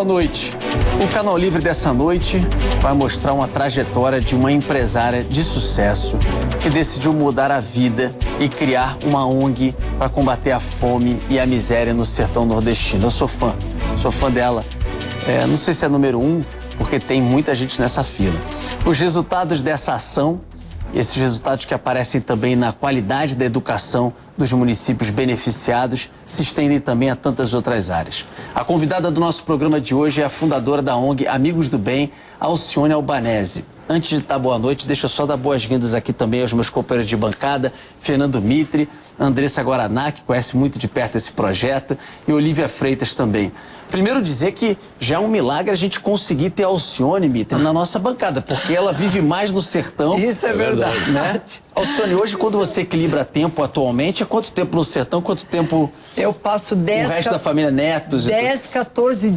boa noite. O Canal Livre dessa noite vai mostrar uma trajetória de uma empresária de sucesso que decidiu mudar a vida e criar uma ONG para combater a fome e a miséria no sertão nordestino. Eu sou fã dela. Não sei se é número 1, porque tem muita gente nessa fila. Os resultados dessa ação, esses resultados que aparecem também na qualidade da educação dos municípios beneficiados, se estendem também a tantas outras áreas. A convidada do nosso programa de hoje é a fundadora da ONG Amigos do Bem, Alcione Albanese. Antes de dar boa noite, deixa eu só dar boas-vindas aqui também aos meus companheiros de bancada, Fernando Mitre, Andressa Guaraná, que conhece muito de perto esse projeto, e Olívia Freitas também. Primeiro dizer que já é um milagre a gente conseguir ter a Alcione, Mitre, na nossa bancada, porque ela vive mais no sertão. Isso é verdade. Né? Alcione, hoje quando você equilibra tempo atualmente, é quanto tempo no sertão, quanto tempo eu passo 10, o resto da família, netos? 10, 14